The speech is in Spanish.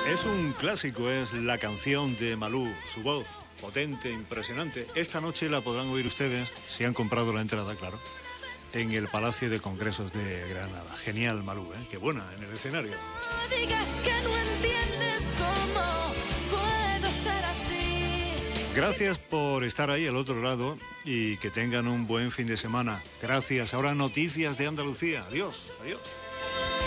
Es un clásico, es la canción de Malú, su voz potente, impresionante. Esta noche la podrán oír ustedes, si han comprado la entrada, claro, en el Palacio de Congresos de Granada. Genial, Malú, ¿eh? Qué buena en el escenario. No digas que no entiendes cómo puedo ser así. Gracias por estar ahí al otro lado y que tengan un buen fin de semana. Gracias. Ahora noticias de Andalucía. Adiós. Adiós.